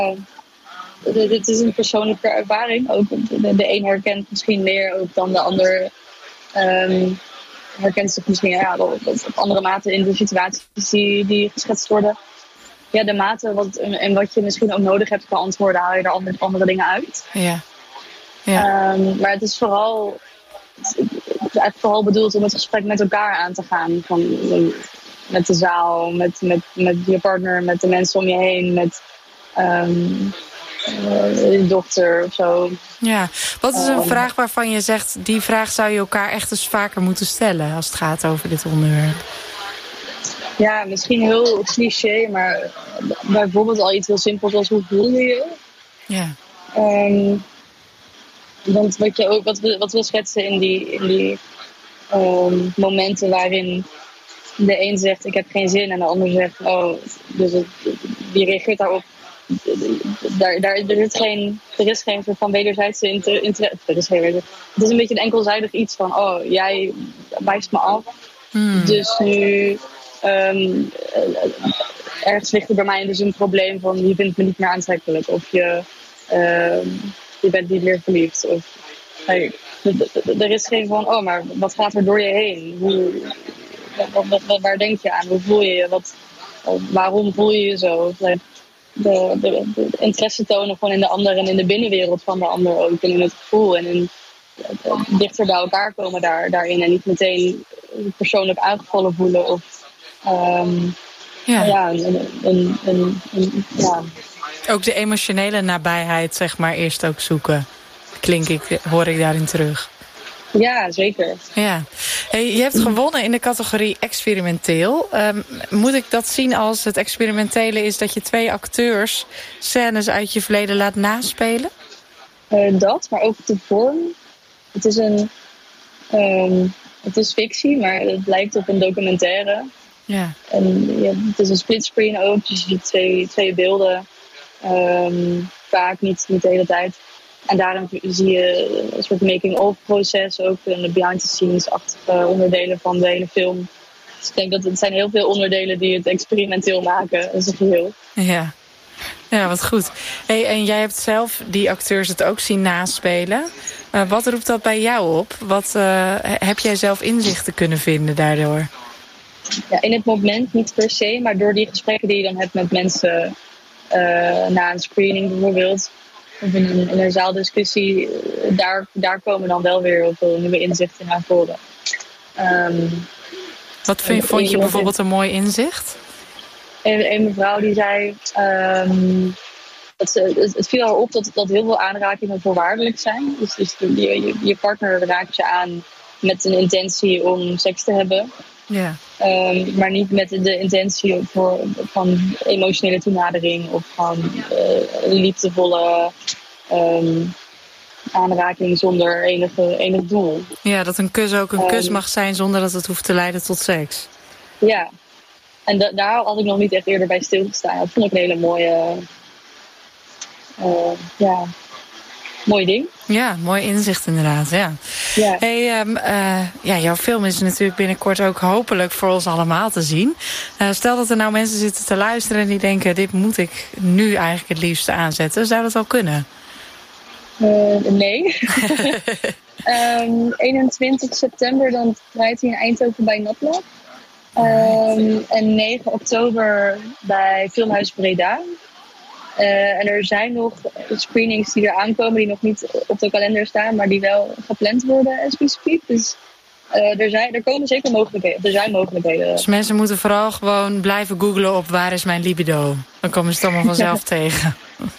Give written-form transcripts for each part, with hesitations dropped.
dit is een persoonlijke ervaring. Ook de een herkent misschien meer ook dan de ander. Herkent zich misschien op andere mate in de situaties die geschetst worden. Ja, de mate wat je misschien ook nodig hebt qua antwoorden, haal je er andere dingen uit. Ja. Maar het is eigenlijk vooral bedoeld om het gesprek met elkaar aan te gaan. Met de zaal, met je partner, met de mensen om je heen, met je dochter of zo. Ja, wat is een vraag waarvan je zegt, die vraag zou je elkaar echt eens vaker moeten stellen als het gaat over dit onderwerp? Ja, misschien heel cliché, maar bijvoorbeeld al iets heel simpels als hoe voel je je? Ja. Want wat we schetsen in die momenten waarin de een zegt ik heb geen zin en de ander zegt dus die reageert daarop. Er is geen soort van wederzijdse interesse. Het is een beetje een enkelzijdig iets van jij wijst me af. Dus nu ergens ligt er bij mij dus een probleem van je vindt me niet meer aantrekkelijk of je bent niet meer verliefd of er is geen van maar wat gaat er door je heen? Waar denk je aan? Hoe voel je je? Waarom voel je je zo? De interesse tonen gewoon in de ander en in de binnenwereld van de ander ook. En in het gevoel en in dichter bij elkaar komen daarin. En niet meteen persoonlijk aangevallen voelen. Of Ook de emotionele nabijheid, zeg maar, eerst ook zoeken. Hoor ik daarin terug. Ja, zeker. Ja. Hey, je hebt gewonnen in de categorie experimenteel. Moet ik dat zien als het experimentele is dat je 2 acteurs scènes uit je verleden laat naspelen? Dat, maar ook de vorm. Het is het is fictie, maar het lijkt op een documentaire. Ja. En het is een splitscreen ook, dus je ziet twee beelden. Vaak niet de hele tijd. En daarin zie je een soort making-of proces ook. En de behind-the-scenes-achtige onderdelen van de hele film. Dus ik denk dat het zijn heel veel onderdelen die het experimenteel maken als een geheel. Ja, wat goed. Hey, en jij hebt zelf die acteurs het ook zien naspelen. Wat roept dat bij jou op? Wat heb jij zelf inzichten kunnen vinden daardoor? Ja, in het moment niet per se, maar door die gesprekken die je dan hebt met mensen na een screening bijvoorbeeld. Of in een zaaldiscussie, daar komen dan wel weer heel veel nieuwe inzichten naar voren. Wat vond je bijvoorbeeld een mooi inzicht? Een mevrouw die zei, het viel haar op dat heel veel aanrakingen voorwaardelijk zijn. Dus je partner raakt je aan met een intentie om seks te hebben. Ja. Maar niet met de intentie van emotionele toenadering of van liefdevolle aanraking zonder enig doel. Ja, dat een kus ook een kus mag zijn zonder dat het hoeft te leiden tot seks. Ja, en daar had ik nog niet echt eerder bij stilgestaan. Dat vond ik een hele mooi ding. Ja, mooi inzicht inderdaad, ja. Hey, jouw film is natuurlijk binnenkort ook hopelijk voor ons allemaal te zien. Stel dat er nou mensen zitten te luisteren en die denken, dit moet ik nu eigenlijk het liefste aanzetten. Zou dat al kunnen? Nee. 21 september dan draait hij in Eindhoven bij Natlab. En 9 oktober bij Filmhuis Breda. En er zijn nog screenings die er aankomen die nog niet op de kalender staan, maar die wel gepland worden as we speak. Dus er komen zeker mogelijkheden. Er zijn mogelijkheden. Dus mensen moeten vooral gewoon blijven googlen op waar is mijn libido. Dan komen ze het allemaal vanzelf tegen.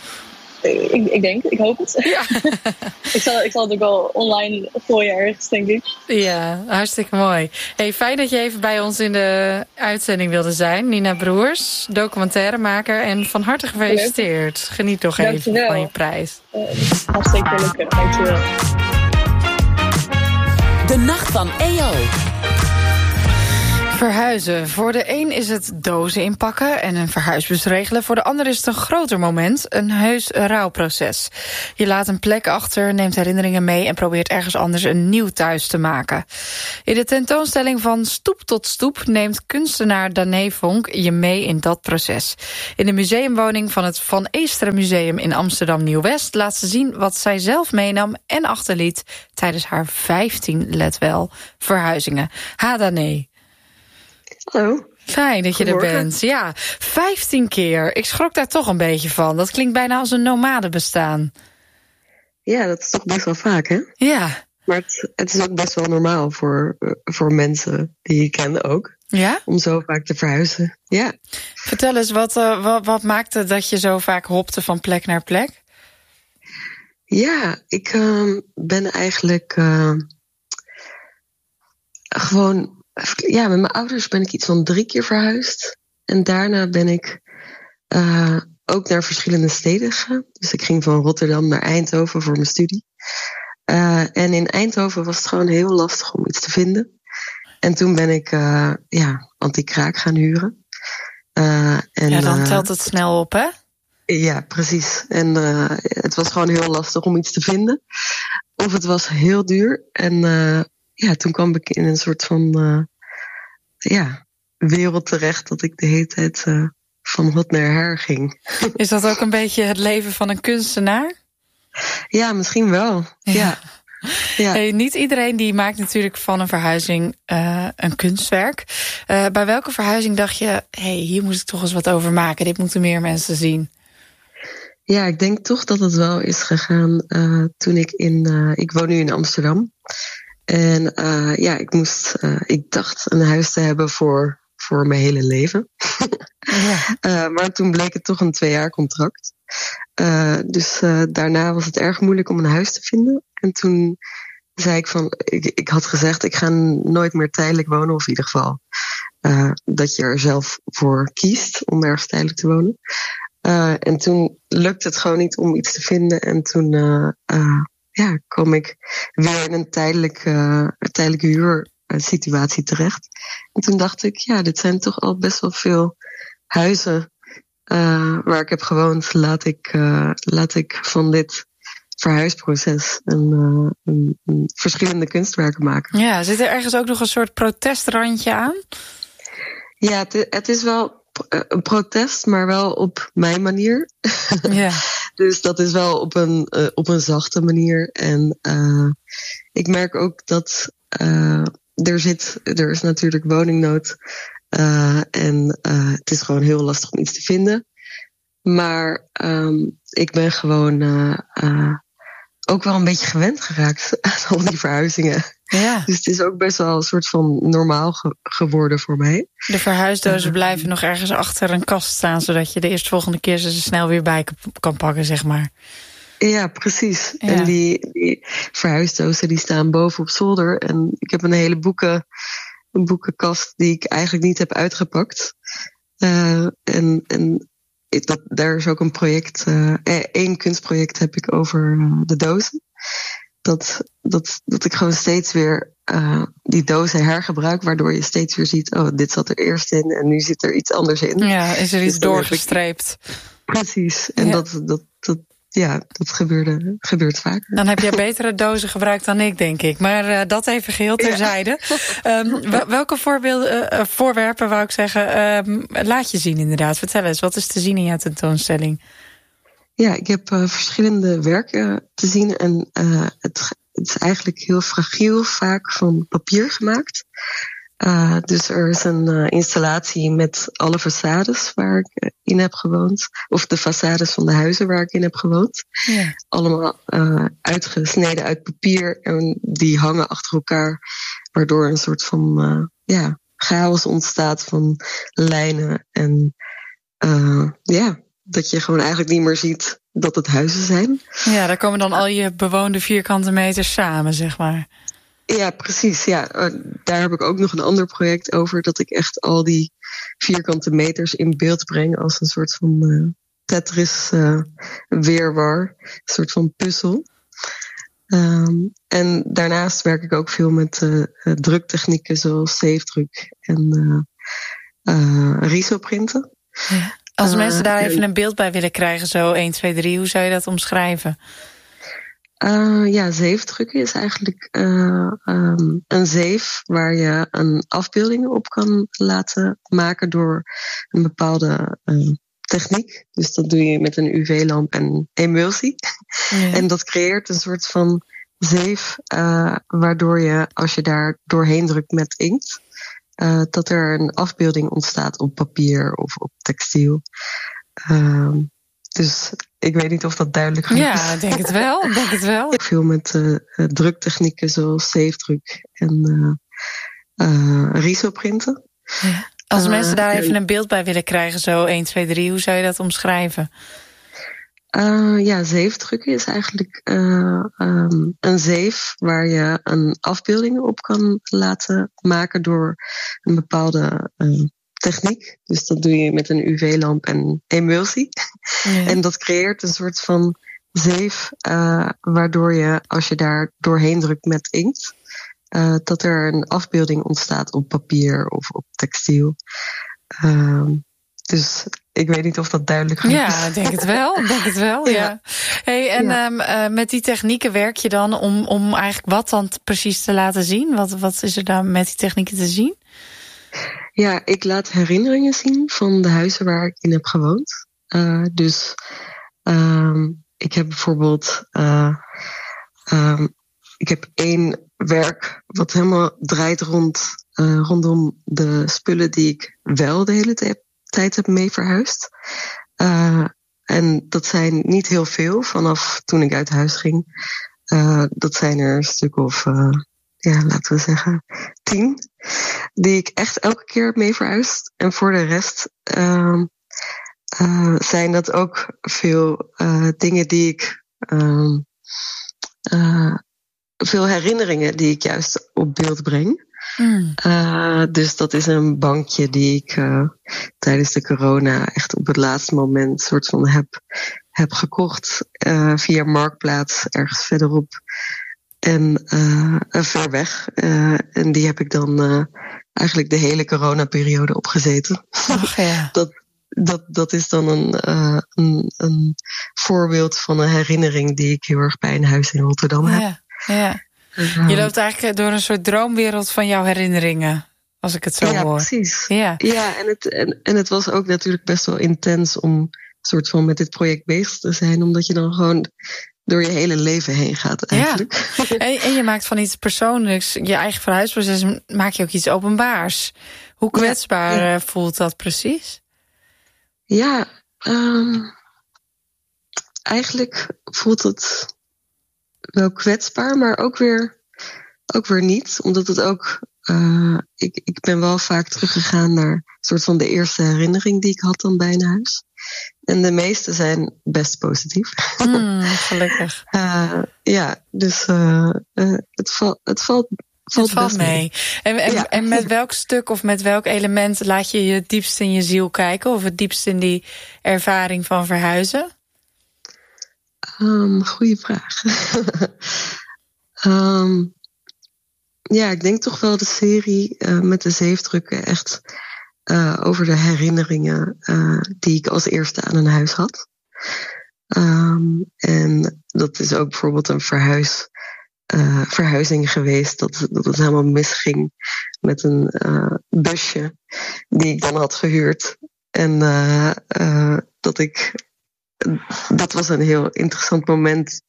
Ik hoop het. Ja. ik zal het ook wel online gooien ergens, denk ik. Ja, hartstikke mooi. Hey, fijn dat je even bij ons in de uitzending wilde zijn. Nina Broers, documentairemaker. En van harte gefeliciteerd. Leuk. Geniet nog even van je prijs. Hartstikke leuk. Dankjewel. De Nacht van EO. Verhuizen. Voor de een is het dozen inpakken en een verhuisbus regelen. Voor de ander is het een groter moment, een heus rouwproces. Je laat een plek achter, neemt herinneringen mee en probeert ergens anders een nieuw thuis te maken. In de tentoonstelling Van Stoep tot Stoep neemt kunstenaar Dané Vonk je mee in dat proces. In de museumwoning van het Van Eesteren Museum in Amsterdam Nieuw-West laat ze zien wat zij zelf meenam en achterliet tijdens haar 15, let wel, verhuizingen. Dané. Hallo. Fijn dat je er bent. Ja, 15 keer. Ik schrok daar toch een beetje van. Dat klinkt bijna als een nomadenbestaan. Ja, dat is toch best wel vaak, hè? Ja. Maar het is ook best wel normaal voor mensen die je kent ook. Ja? Om zo vaak te verhuizen. Ja. Vertel eens, wat maakte dat je zo vaak hopte van plek naar plek? Ja, ik ben eigenlijk gewoon... Ja, met mijn ouders ben ik iets van 3 keer verhuisd. En daarna ben ik ook naar verschillende steden gegaan. Dus ik ging van Rotterdam naar Eindhoven voor mijn studie. En in Eindhoven was het gewoon heel lastig om iets te vinden. En toen ben ik anti-kraak gaan huren. Dan telt het snel op, hè? Ja, precies. En het was gewoon heel lastig om iets te vinden. Of het was heel duur. En toen kwam ik in een soort van wereld terecht dat ik de hele tijd van hot naar her ging. Is dat ook een beetje het leven van een kunstenaar? Ja, misschien wel. Ja. Hey, niet iedereen die maakt natuurlijk van een verhuizing een kunstwerk. Bij welke verhuizing dacht je, hier moet ik toch eens wat over maken. Dit moeten meer mensen zien. Ja, ik denk toch dat het wel is gegaan toen ik woon nu in Amsterdam. En ik dacht een huis te hebben voor mijn hele leven. Maar toen bleek het toch een 2-jaar contract. Dus daarna was het erg moeilijk om een huis te vinden. En toen zei ik ik had gezegd, ik ga nooit meer tijdelijk wonen. Of in ieder geval dat je er zelf voor kiest om ergens tijdelijk te wonen. En toen lukte het gewoon niet om iets te vinden. En toen kwam ik weer in een tijdelijke huursituatie terecht. En toen dacht ik, dit zijn toch al best wel veel huizen waar ik heb gewoond. Laat ik van dit verhuisproces een verschillende kunstwerken maken. Ja, zit er ergens ook nog een soort protestrandje aan? Ja, het is wel een protest, maar wel op mijn manier. Ja. Dus dat is wel op een zachte manier. En ik merk ook dat er is natuurlijk woningnood. En het is gewoon heel lastig om iets te vinden. Maar ik ben gewoon ook wel een beetje gewend geraakt aan al die verhuizingen. Ja. Dus het is ook best wel een soort van normaal geworden voor mij. De verhuisdozen blijven nog ergens achter een kast staan, zodat je de eerstvolgende keer ze snel weer bij kan pakken, zeg maar. Ja, precies. Ja. En die verhuisdozen die staan boven op zolder. En ik heb een hele boekenkast die ik eigenlijk niet heb uitgepakt. Daar is ook een project, 1 kunstproject heb ik over de dozen. Dat ik gewoon steeds weer die dozen hergebruik, waardoor je steeds weer ziet, dit zat er eerst in en nu zit er iets anders in. Ja, is er iets doorgestreept. Precies, en dat gebeurt vaker. Dan heb jij betere dozen gebruikt dan ik, denk ik. Maar dat even geheel terzijde. Ja. Welke voorwerpen, wou ik zeggen, laat je zien inderdaad? Vertel eens, wat is te zien in jouw tentoonstelling? Ja, ik heb verschillende werken te zien. En het is eigenlijk heel fragiel, vaak van papier gemaakt. Dus er is een installatie met alle façades waar ik in heb gewoond. Of de façades van de huizen waar ik in heb gewoond. Ja. Allemaal uitgesneden uit papier. En die hangen achter elkaar. Waardoor een soort van chaos ontstaat van lijnen. En dat je gewoon eigenlijk niet meer ziet dat het huizen zijn. Ja, daar komen dan al je bewoonde vierkante meters samen, zeg maar. Ja, precies. Ja. Daar heb ik ook nog een ander project over. Dat ik echt al die vierkante meters in beeld breng als een soort van Tetris weerwar. Een soort van puzzel. En daarnaast werk ik ook veel met druktechnieken zoals zeefdruk en risoprinten. Ja. Als mensen daar even een beeld bij willen krijgen, zo 1, 2, 3, hoe zou je dat omschrijven? Zeefdrukken is eigenlijk een zeef waar je een afbeelding op kan laten maken door een bepaalde techniek. Dus dat doe je met een UV-lamp en emulsie. Ja. En dat creëert een soort van zeef waardoor je, als je daar doorheen drukt met inkt, dat er een afbeelding ontstaat op papier of op textiel. Dus ik weet niet of dat duidelijk is. Ja, ik denk het wel. Veel met druktechnieken zoals zeefdruk en risoprinten. Ja. Als mensen daar even een beeld bij willen krijgen, zo 1, 2, 3, hoe zou je dat omschrijven? Zeefdrukken is eigenlijk een zeef waar je een afbeelding op kan laten maken door een bepaalde techniek. Dus dat doe je met een UV-lamp en emulsie. Ja. En dat creëert een soort van zeef waardoor je, als je daar doorheen drukt met inkt, dat er een afbeelding ontstaat op papier of op textiel. Dus ik weet niet of dat duidelijk is. Ja, ik denk het wel. Ja. Hey, en met die technieken werk je dan om eigenlijk wat dan precies te laten zien? Wat is er dan met die technieken te zien? Ja, ik laat herinneringen zien van de huizen waar ik in heb gewoond. Dus ik heb bijvoorbeeld ik heb 1 werk wat helemaal draait rondom de spullen die ik wel de hele tijd heb mee verhuisd. En dat zijn niet heel veel vanaf toen ik uit huis ging. Dat zijn er een stuk of, laten we zeggen, 10. Die ik echt elke keer heb mee verhuisd. En voor de rest zijn dat ook veel dingen die ik veel herinneringen die ik juist op beeld breng. Dus dat is een bankje die ik tijdens de corona echt op het laatste moment soort van heb gekocht via Marktplaats ergens verderop en ver weg. En die heb ik dan eigenlijk de hele coronaperiode opgezeten. Ach, ja. Dat is dan een voorbeeld van een herinnering die ik heel erg bij een huis in Rotterdam heb. Ja. Je loopt eigenlijk door een soort droomwereld van jouw herinneringen, als ik het zo hoor. Ja, precies. Ja, en het was ook natuurlijk best wel intens om soort van met dit project bezig te zijn, omdat je dan gewoon door je hele leven heen gaat eigenlijk. Ja. En je maakt van iets persoonlijks, je eigen verhuisproces, maak je ook iets openbaars. Hoe kwetsbaar voelt dat precies? Ja, eigenlijk voelt het wel kwetsbaar, maar ook weer niet. Omdat het ook, ik ben wel vaak teruggegaan naar een soort van de eerste herinnering die ik had dan bij een huis. En de meeste zijn best positief. Gelukkig. Dus het valt mee. En met welk stuk of met welk element laat je het diepst in je ziel kijken? Of het diepst in die ervaring van verhuizen? Goeie vraag. Ik denk toch wel de serie met de zeefdrukken echt over de herinneringen die ik als eerste aan een huis had. En dat is ook bijvoorbeeld een verhuizing geweest, dat het helemaal misging met een busje die ik dan had gehuurd. En dat was een heel interessant moment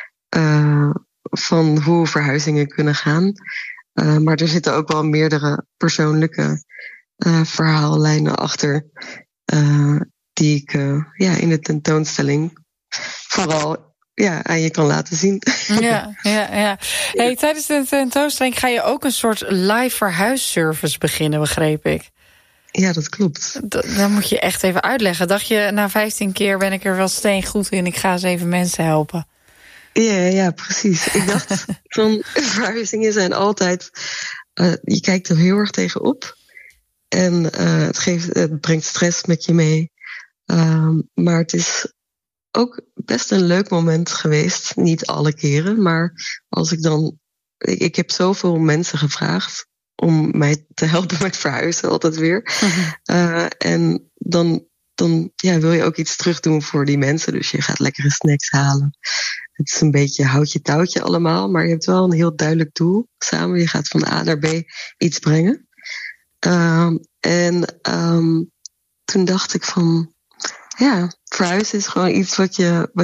van hoe verhuizingen kunnen gaan. Maar er zitten ook wel meerdere persoonlijke verhaallijnen achter die ik in de tentoonstelling vooral aan je kan laten zien. Ja. Hey, tijdens de tentoonstelling ga je ook een soort live verhuisservice beginnen, begreep ik. Ja, dat klopt. Dan moet je echt even uitleggen. Dacht je, na 15 keer ben ik er wel steengoed in, ik ga eens even mensen helpen. Ja, precies. Ik dacht van verhuizingen zijn altijd, je kijkt er heel erg tegenop. En het brengt stress met je mee. Maar het is ook best een leuk moment geweest. Niet alle keren, maar als ik dan... Ik heb zoveel mensen gevraagd om mij te helpen met verhuizen, altijd weer. En dan wil je ook iets terug doen voor die mensen. Dus je gaat lekkere snacks halen. Het is een beetje houtje touwtje allemaal. Maar je hebt wel een heel duidelijk doel samen. Je gaat van A naar B iets brengen. Toen dacht ik van... Ja, verhuizen is gewoon iets wat je